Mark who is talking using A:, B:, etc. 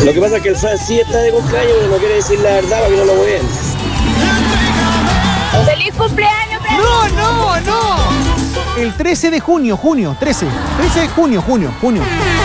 A: Lo que pasa es que el Fran sí está de cumpleaños, pero no quiere decir la verdad para que no lo hueen.
B: ¡Feliz cumpleaños, Fran!
C: No. El 13 de junio, 13 de junio.